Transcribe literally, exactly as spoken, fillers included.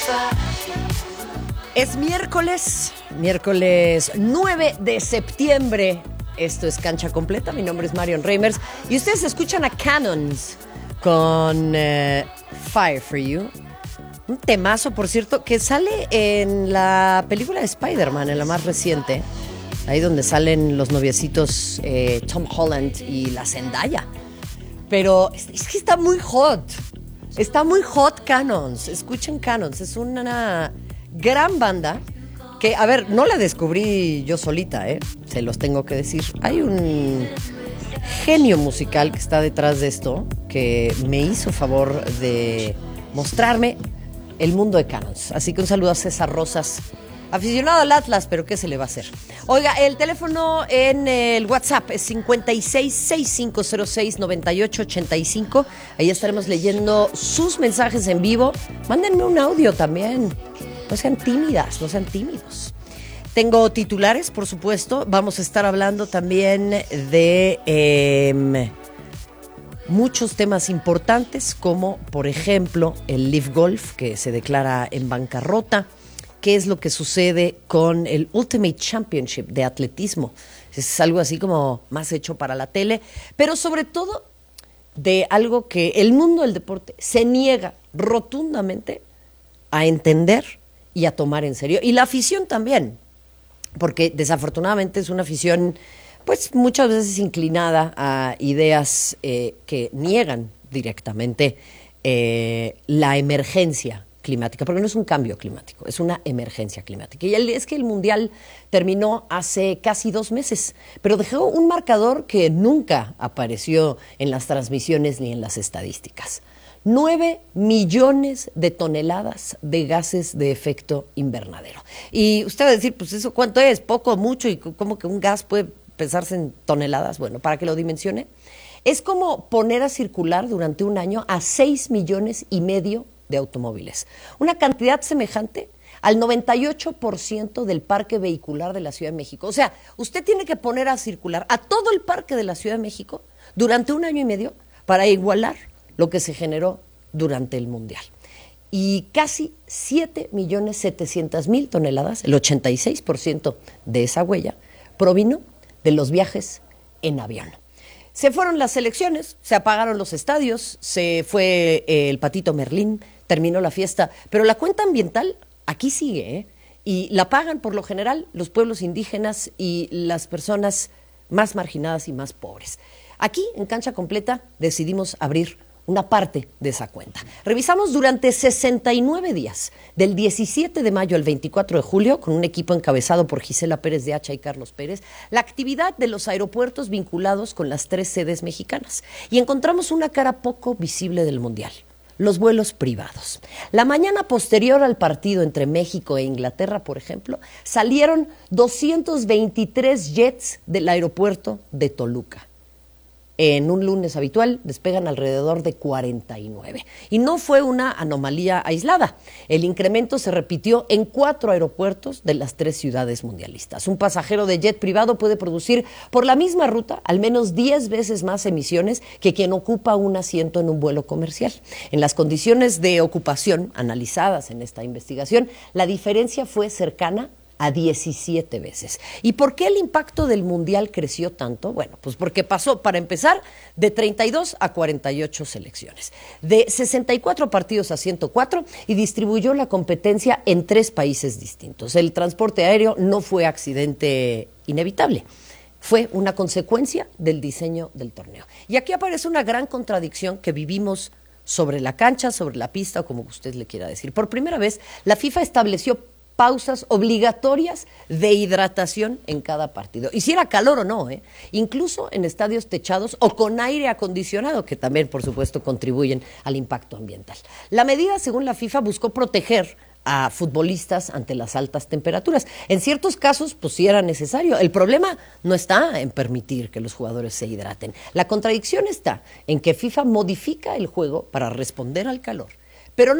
Es miércoles, miércoles nueve de septiembre. Esto es Cancha Completa. Mi nombre es Marion Reimers y ustedes escuchan a Cannons con uh, Fire for You. Un temazo, por cierto, que sale en la película de Spider-Man, en la más reciente. Ahí donde salen los noviecitos eh, Tom Holland y la Zendaya. Pero es, es que está muy hot. Está muy hot Cannons. Escuchen Cannons. Es una gran banda que, a ver, no la descubrí yo solita, ¿eh? Se los tengo que decir. Hay un genio musical que está detrás de esto que me hizo favor de mostrarme el mundo de Cannons. Así que un saludo a César Rosas, aficionado al Atlas, pero ¿qué se le va a hacer? Oiga, el teléfono en el WhatsApp es cincuenta y seis, sesenta y cinco cero seis, noventa y ocho ochenta y cinco. Ahí estaremos leyendo sus mensajes en vivo. Mándenme un audio también. No sean tímidas, no sean tímidos. Tengo titulares, por supuesto. Vamos a estar hablando también de eh, muchos temas importantes, como, por ejemplo, el Live Golf, que se declara en bancarrota. ¿Qué es lo que sucede con el Ultimate Championship de atletismo? Es algo así como más hecho para la tele, pero sobre todo de algo que el mundo del deporte se niega rotundamente a entender y a tomar en serio. Y la afición también, porque desafortunadamente es una afición pues muchas veces inclinada a ideas eh, que niegan directamente eh, la emergencia climática, porque no es un cambio climático, es una emergencia climática. Y el, es que el Mundial terminó hace casi dos meses, pero dejó un marcador que nunca apareció en las transmisiones ni en las estadísticas. Nueve millones de toneladas de gases de efecto invernadero. Y usted va a decir, pues eso, ¿cuánto es? ¿Poco, mucho? ¿Y cómo que un gas puede pesarse en toneladas? Bueno, para que lo dimensione, es como poner a circular durante un año a seis millones y medio de automóviles. Una cantidad semejante al noventa y ocho por ciento del parque vehicular de la Ciudad de México. O sea, usted tiene que poner a circular a todo el parque de la Ciudad de México durante un año y medio para igualar lo que se generó durante el Mundial. Y casi siete millones setecientas mil toneladas, el ochenta y seis por ciento de esa huella, provino de los viajes en avión. Se fueron las elecciones, se apagaron los estadios, se fue eh, el Patito Merlín, terminó la fiesta, pero la cuenta ambiental aquí sigue, ¿eh? Y la pagan por lo general los pueblos indígenas y las personas más marginadas y más pobres. Aquí, en Cancha Completa, decidimos abrir una parte de esa cuenta. Revisamos durante sesenta y nueve días, del diecisiete de mayo al veinticuatro de julio, con un equipo encabezado por Gisela Pérez de Hacha y Carlos Pérez, la actividad de los aeropuertos vinculados con las tres sedes mexicanas. Y encontramos una cara poco visible del Mundial: los vuelos privados. La mañana posterior al partido entre México e Inglaterra, por ejemplo, salieron doscientos veintitrés jets del aeropuerto de Toluca. En un lunes habitual despegan alrededor de cuarenta y nueve. Y no fue una anomalía aislada. El incremento se repitió en cuatro aeropuertos de las tres ciudades mundialistas. Un pasajero de jet privado puede producir por la misma ruta al menos diez veces más emisiones que quien ocupa un asiento en un vuelo comercial. En las condiciones de ocupación analizadas en esta investigación, la diferencia fue cercana a diecisiete veces. ¿Y por qué el impacto del Mundial creció tanto? Bueno, pues porque pasó, para empezar, de treinta y dos a cuarenta y ocho selecciones, de sesenta y cuatro partidos a ciento cuatro, y distribuyó la competencia en tres países distintos. El transporte aéreo no fue accidente inevitable, fue una consecuencia del diseño del torneo. Y aquí aparece una gran contradicción que vivimos sobre la cancha, sobre la pista, o como usted le quiera decir. Por primera vez, la FIFA estableció pausas obligatorias de hidratación en cada partido. Y si era calor o no, ¿eh? Incluso en estadios techados o con aire acondicionado, que también, por supuesto, contribuyen al impacto ambiental. La medida, según la FIFA, buscó proteger a futbolistas ante las altas temperaturas. En ciertos casos, pues sí era necesario. El problema no está en permitir que los jugadores se hidraten. La contradicción está en que FIFA modifica el juego para responder al calor